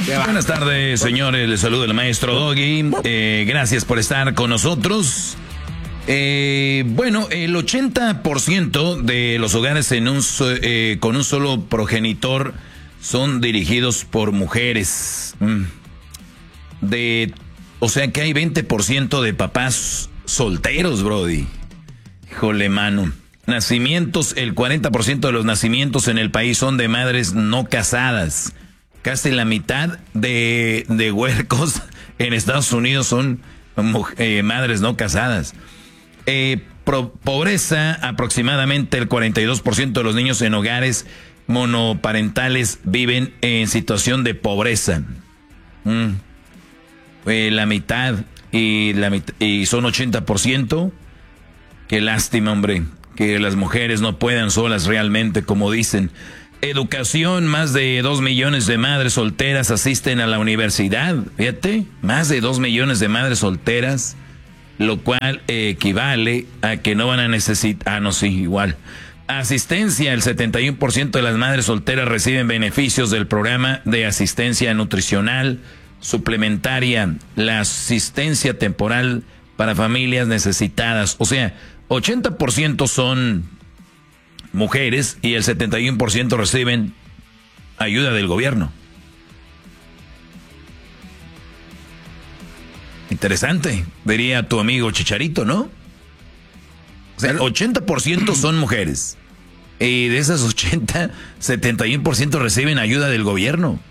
Buenas tardes, señores. Les saluda el maestro Doggy. Gracias por estar con nosotros. Bueno, el 80% de los hogares con un solo progenitor son dirigidos por mujeres. O sea que hay 20% de papás solteros, brody. Híjole, mano. Nacimientos, el 40% de los nacimientos en el país son de madres no casadas. Casi la mitad de huercos en Estados Unidos son madres no casadas. Pobreza, aproximadamente el 42% de los niños en hogares monoparentales viven en situación de pobreza. La mitad y son 80%. Qué lástima, hombre, que las mujeres no puedan solas realmente, como dicen. Educación, más de 2 millones de madres solteras asisten a la universidad. Fíjate, más de 2 millones de madres solteras, lo cual equivale a que no van a necesitar... no, sí, igual. Asistencia, el 71% de las madres solteras reciben beneficios del programa de asistencia nutricional suplementaria, la asistencia temporal para familias necesitadas. O sea, 80% son mujeres y el 71% reciben ayuda del gobierno. Interesante, diría tu amigo Chicharito, ¿no? O sea, 80% son mujeres. Y de esas 80, 71% reciben ayuda del gobierno.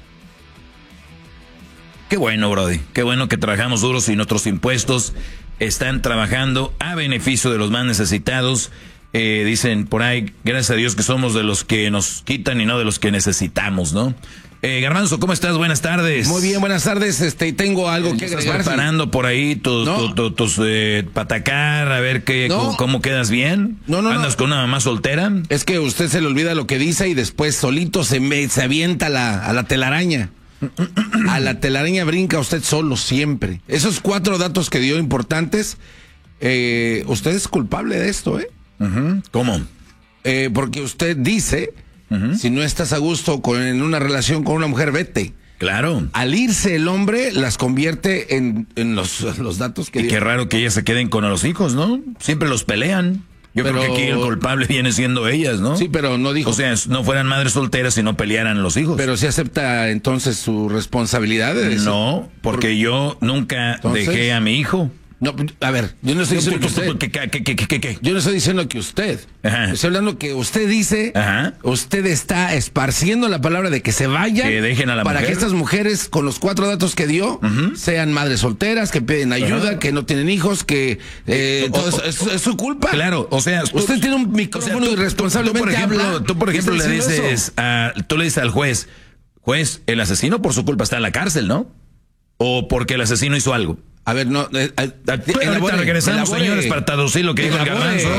Qué bueno, brody. Qué bueno que trabajamos duros y nuestros impuestos están trabajando a beneficio de los más necesitados. Dicen por ahí, gracias a Dios que somos de los que nos quitan y no de los que necesitamos, ¿no? Garbanzo, ¿cómo estás? Buenas tardes. Muy bien, buenas tardes. Tengo algo que agregar. ¿Estás preparando por ahí tus patacar? A ver cómo quedas bien. ¿Andas con una mamá soltera? Es que usted se le olvida lo que dice y después solito se avienta a la telaraña. A la telaraña brinca usted solo siempre. Esos 4 datos que dio importantes, usted es culpable de esto, ¿eh? ¿Cómo? Porque usted dice, si no estás a gusto en una relación con una mujer, vete. Claro. Al irse el hombre, las convierte en los datos que dio. Y qué raro que ellas se queden con los hijos, ¿no? Siempre los pelean. Yo creo que aquí el culpable viene siendo ellas, ¿no? Sí, pero no dijo... O sea, no fueran madres solteras y no pelearan los hijos. Pero sí acepta entonces su responsabilidad de eso. No, porque yo nunca dejé a mi hijo. No, a ver, yo no estoy diciendo que usted... ¿Qué? Yo no estoy diciendo que usted. Ajá. Estoy hablando que usted dice... Ajá. Usted está esparciendo la palabra de que se vayan... Que dejen a la para mujer. Que estas mujeres, con los 4 datos que dio, sean madres solteras, que piden ayuda, que no tienen hijos, que... es su culpa. Claro, o sea... Usted tiene un micrófono y responsablemente habla... Tú, por ejemplo, le dices al juez, el asesino por su culpa está en la cárcel, ¿no? O porque el asesino hizo algo. A ver, no... ahorita regresamos, señores, para traducir lo que dijo el Garbanzo.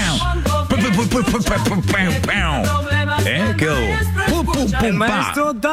¿Qué hubo? El maestro